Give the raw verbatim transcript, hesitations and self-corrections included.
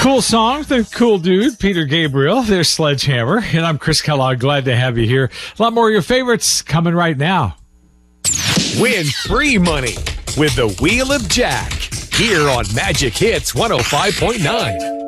Cool song, the cool dude, Peter Gabriel. There's Sledgehammer. And I'm Chris Kellogg. Glad to have you here. A lot more of your favorites coming right now. Win free money with the Wheel of Jack here on Magic Hits one oh five point nine.